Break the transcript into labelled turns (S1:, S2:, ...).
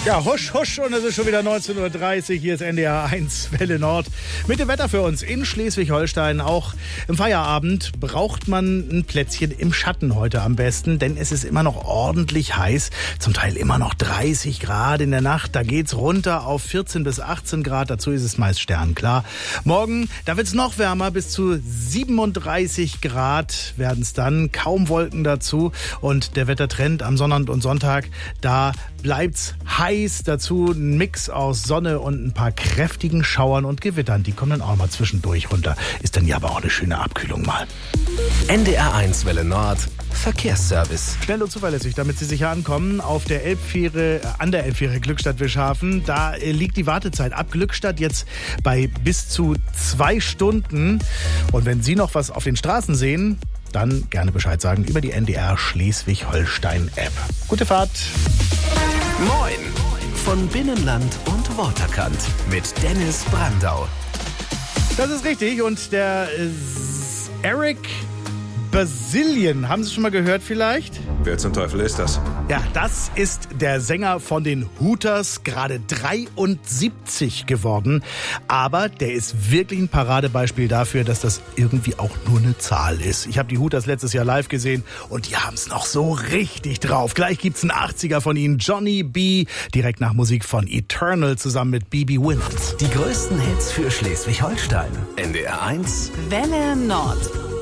S1: Ja, husch, husch, und es ist schon wieder 19.30 Uhr. Hier ist NDR 1 Welle Nord. Mit dem Wetter für uns in Schleswig-Holstein. Auch im Feierabend braucht man ein Plätzchen im Schatten heute am besten, denn es ist immer noch ordentlich heiß. Zum Teil immer noch 30 Grad in der Nacht. Da geht's runter auf 14 bis 18 Grad. Dazu ist es meist sternklar. Morgen, da wird's noch wärmer. Bis zu 37 Grad werden es dann. Kaum Wolken dazu. Und der Wettertrend am Sonnabend und Sonntag, da bleibt's heiß. Dazu ein Mix aus Sonne und ein paar kräftigen Schauern und Gewittern. Die kommen dann auch mal zwischendurch runter. Ist dann ja aber auch eine schöne Abkühlung mal.
S2: NDR 1 Welle Nord Verkehrsservice.
S1: Schnell und zuverlässig, damit Sie sicher ankommen. Auf der Elbfähre, an der Elbfähre Glückstadt-Wischhafen, da liegt die Wartezeit ab Glückstadt jetzt bei bis zu 2 Stunden. Und wenn Sie noch was auf den Straßen sehen, dann gerne Bescheid sagen über die NDR Schleswig-Holstein-App. Gute Fahrt.
S2: Moin! Von Binnenland und Waterkant mit Dennis Brandau.
S1: Das ist richtig. Und der Eric Bazillion, haben Sie schon mal gehört vielleicht?
S3: Wer zum Teufel ist das?
S1: Ja, das ist der Sänger von den Hooters, gerade 73 geworden. Aber der ist wirklich ein Paradebeispiel dafür, dass das irgendwie auch nur eine Zahl ist. Ich habe die Hooters letztes Jahr live gesehen und die haben es noch so richtig drauf. Gleich gibt's einen 80er von ihnen, Johnny B., direkt nach Musik von Eternal zusammen mit Bibi Winans.
S2: Die größten Hits für Schleswig-Holstein. NDR 1
S4: Welle Nord.